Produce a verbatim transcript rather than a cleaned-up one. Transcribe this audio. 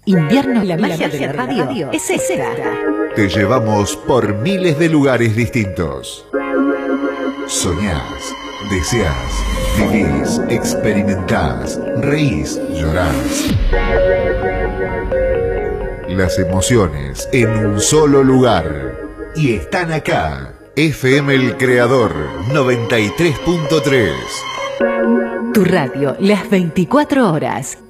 Invierno, la magia, la magia de la radio, radio es esta. Te llevamos por miles de lugares distintos. Soñás, deseás, vivís, experimentás, reís, llorás. Las emociones en un solo lugar. Y están acá. F M El Creador noventa y tres punto tres. Tu radio, las veinticuatro horas.